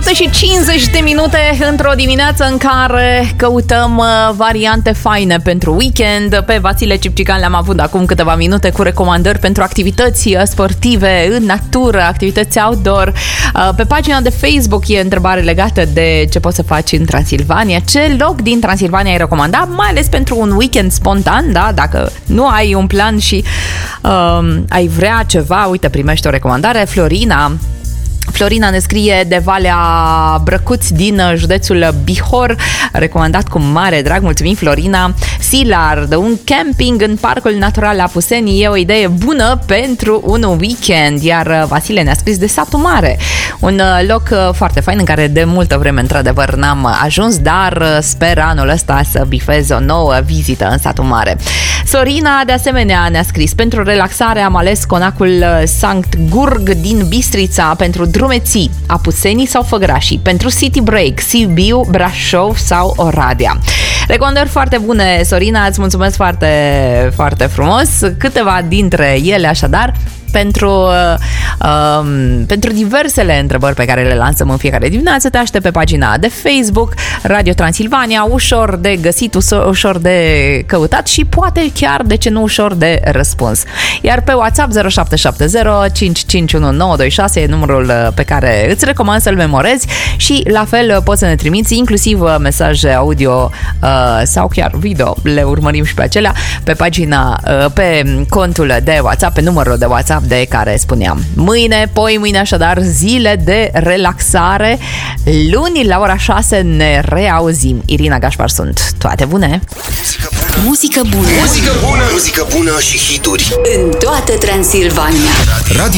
7:50 într-o dimineață în care căutăm variante faine pentru weekend. Pe Vasile Cipcican le-am avut acum câteva minute cu recomandări pentru activități sportive în natură, activități outdoor. Pe pagina de Facebook e întrebare legată de ce poți să faci în Transilvania. Ce loc din Transilvania ai recomanda, mai ales pentru un weekend spontan, da? Dacă nu ai un plan și ai vrea ceva, uite, primești o recomandare. Florina ne scrie de Valea Brăcuți din județul Bihor, recomandat cu mare drag. Mulțumim, Florina. Silard, un camping în Parcul Natural Apuseni e o idee bună pentru un weekend. Iar Vasile ne-a scris de Satul Mare, un loc foarte fain în care de multă vreme într-adevăr n-am ajuns, dar sper anul ăsta să bifez o nouă vizită în Satul Mare. Sorina de asemenea ne-a scris: pentru relaxare am ales conacul Sankt Gurg din Bistrița, pentru drumeții Apuseni sau Făgrașii, pentru city break Sibiu, Brașov sau Oradea. Recomandări foarte bune, Sorina, îți mulțumesc foarte, foarte frumos. Câteva dintre ele așadar pentru diversele întrebări pe care le lansăm în fiecare dimineață. Te aștept pe pagina de Facebook Radio Transilvania, ușor de găsit, ușor de căutat și poate chiar, de ce nu, ușor de răspuns. Iar pe WhatsApp 0770 551 e numărul pe care îți recomand să-l memorezi și la fel poți să ne trimiți inclusiv mesaje audio sau chiar video, le urmărim și pe acelea pe pagina, pe contul de WhatsApp, pe numărul de WhatsApp de care spuneam. Mâine, poimâine așadar, zile de relaxare. Luni la ora 6 ne reauzim. Irina Gașpar sunt. Toate bune! Muzică bună! Muzică bună! Muzică bună și hituri în toată Transilvania.